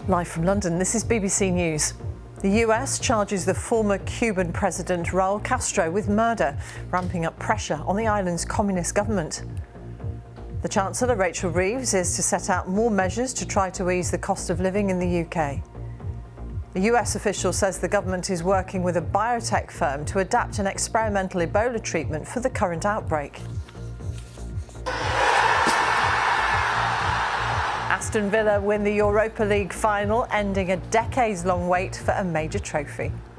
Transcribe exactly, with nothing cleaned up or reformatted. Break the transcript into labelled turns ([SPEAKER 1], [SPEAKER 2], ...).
[SPEAKER 1] Live from London, this is B B C News. The U S charges the former Cuban president Raul Castro with murder, ramping up pressure on the island's communist government. The Chancellor, Rachel Reeves, is to set out more measures to try to ease the cost of living in the U K. The U S official says the government is working with a biotech firm to adapt an experimental Ebola treatment for the current outbreak. Aston Villa win the Europa League final, ending a decades-long wait for a major trophy.